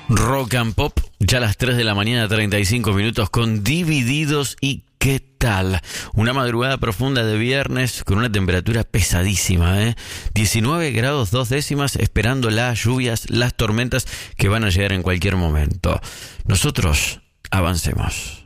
Rock and Pop, ya a las 3 de la mañana, 35 minutos, con Divididos y ¿qué tal? Una madrugada profunda de viernes con una temperatura pesadísima, 19 grados 2 décimas, esperando las lluvias, las tormentas que van a llegar en cualquier momento. Nosotros avancemos.